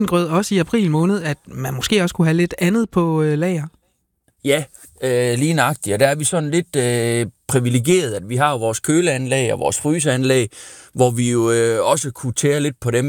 aftengrød også i april måned, at man måske også kunne have lidt andet på lager? Ja, lige nøjagtigt. Og der er vi sådan lidt privilegeret, at vi har vores køleanlæg og vores fryseanlæg, hvor vi jo også kunne tære lidt på dem